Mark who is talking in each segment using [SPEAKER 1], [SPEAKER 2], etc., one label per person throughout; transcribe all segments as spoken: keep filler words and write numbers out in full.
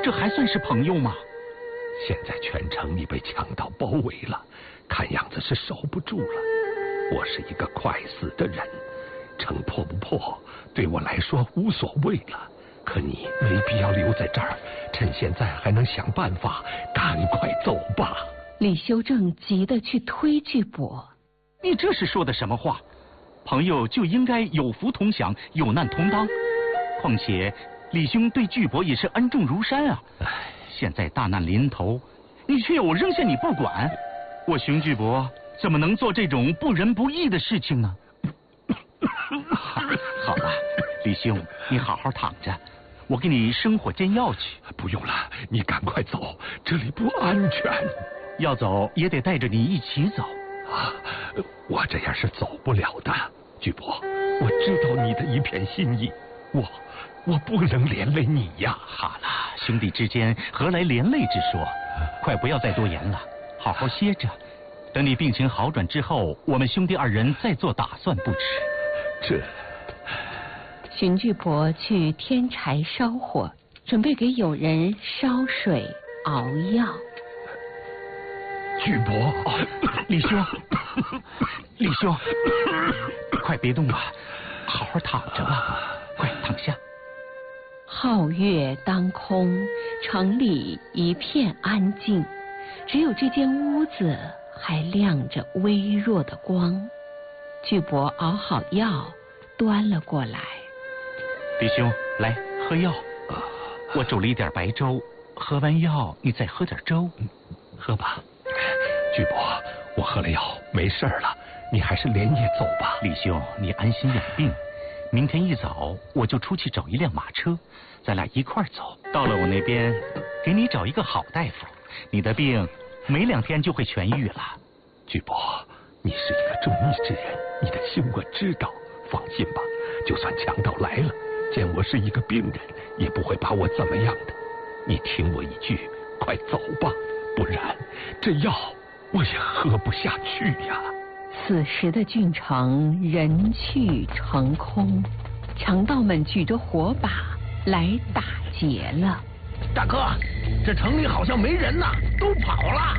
[SPEAKER 1] 这还算是朋友吗？
[SPEAKER 2] 现在全城你被强盗包围了，看样子是守不住了。我是一个快死的人，城破不破对我来说无所谓了。可你没必要留在这儿，趁现在还能想办法，赶快走吧。
[SPEAKER 3] 李修正急得去推巨伯。
[SPEAKER 1] 你这是说的什么话？朋友就应该有福同享，有难同当。况且李兄对巨伯也是恩重如山啊。现在大难临头，你却又扔下你不管，我熊巨伯怎么能做这种不仁不义的事情呢？好，好了，李兄，你好好躺着，我给你生火煎药去。
[SPEAKER 2] 不用了，你赶快走，这里不安全。
[SPEAKER 1] 要走也得带着你一起走。
[SPEAKER 2] 啊，我这样是走不了的，巨伯，我知道你的一片心意，我我不能连累你呀。
[SPEAKER 1] 好了，兄弟之间何来连累之说？快不要再多言了，好好歇着，等你病情好转之后，我们兄弟二人再做打算不迟。
[SPEAKER 2] 这
[SPEAKER 3] 荀巨伯去添柴烧火，准备给友人烧水熬药。
[SPEAKER 2] 巨伯，
[SPEAKER 1] 哦，李兄，李兄，快别动了，好好躺着吧，快躺下。
[SPEAKER 3] 皓月当空，城里一片安静，只有这间屋子还亮着微弱的光。巨伯熬好药，端了过来。
[SPEAKER 1] 李兄，来喝药。我煮了一点白粥，喝完药你再喝点粥。
[SPEAKER 2] 喝吧。巨伯，我喝了药，没事了，你还是连夜走吧。
[SPEAKER 1] 李兄，你安心养病，明天一早我就出去找一辆马车，咱俩一块儿走。到了我那边，给你找一个好大夫，你的病没两天就会痊愈了。
[SPEAKER 2] 巨伯，你是一个忠义之人，你的心我知道，放心吧，就算强盗来了，见我是一个病人，也不会把我怎么样的。你听我一句，快走吧，不然这药我也喝不下去呀。
[SPEAKER 3] 此时的郡城人去城空，强盗们举着火把来打劫了。
[SPEAKER 4] 大哥，这城里好像没人呐，都跑了。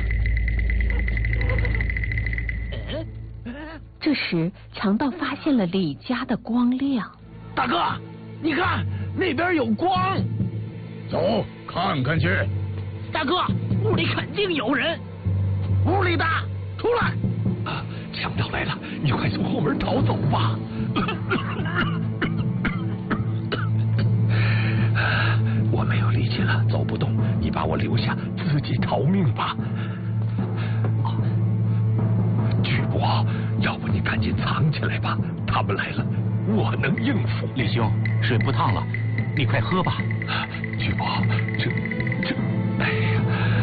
[SPEAKER 3] 这时强盗发现了李家的光亮。
[SPEAKER 4] 大哥，你看那边有光，
[SPEAKER 5] 走看看去。
[SPEAKER 4] 大哥，屋里肯定有人。屋里的，出来！
[SPEAKER 2] 啊，强盗来了，你快从后门逃走吧。我没有力气了，走不动，你把我留下，自己逃命吧。巨伯，要不你赶紧藏起来吧，他们来了，我能应付。
[SPEAKER 1] 李兄，水不烫了，你快喝吧。
[SPEAKER 2] 巨伯，这这，哎呀！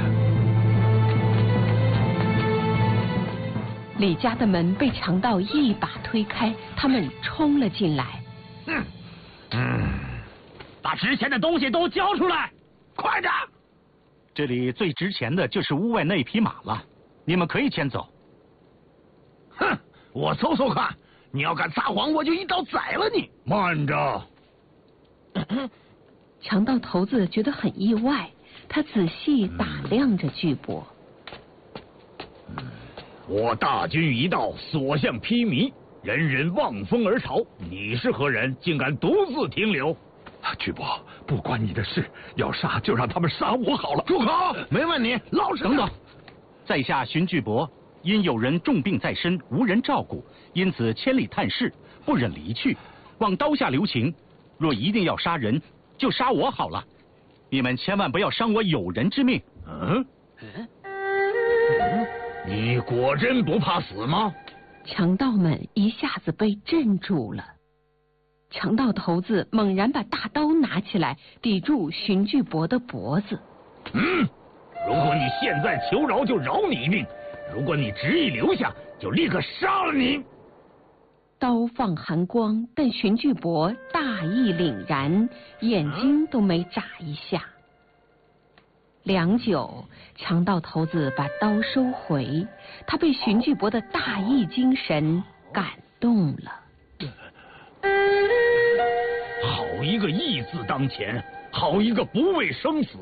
[SPEAKER 3] 李家的门被强盗一把推开，他们冲了进来。
[SPEAKER 4] 嗯嗯，把值钱的东西都交出来，快点！
[SPEAKER 1] 这里最值钱的就是屋外那匹马了，你们可以牵走。
[SPEAKER 4] 哼，我搜搜看，你要敢撒谎，我就一刀宰了你！
[SPEAKER 5] 慢着！
[SPEAKER 3] 强盗头子觉得很意外，他仔细打量着巨伯。
[SPEAKER 5] 我大军一到，所向披靡，人人望风而逃。你是何人，竟敢独自停留？
[SPEAKER 2] 巨伯，不关你的事，要杀就让他们杀我好了。
[SPEAKER 4] 住口！没问你，老实
[SPEAKER 1] 等等，在下荀巨伯，因有人重病在身，无人照顾，因此千里探视，不忍离去，望刀下留情。若一定要杀人，就杀我好了，你们千万不要伤我友人之命。
[SPEAKER 5] 嗯嗯嗯，你果真不怕死吗？
[SPEAKER 3] 强盗们一下子被镇住了。强盗头子猛然把大刀拿起来，抵住荀巨伯的脖子。
[SPEAKER 5] 嗯，如果你现在求饶，就饶你一命；如果你执意留下，就立刻杀了你。
[SPEAKER 3] 刀放寒光，但荀巨伯大义凛然，眼睛都没眨一下。良久，强盗头子把刀收回，他被荀巨伯的大义精神感动了。
[SPEAKER 5] 好一个义字当前，好一个不畏生死。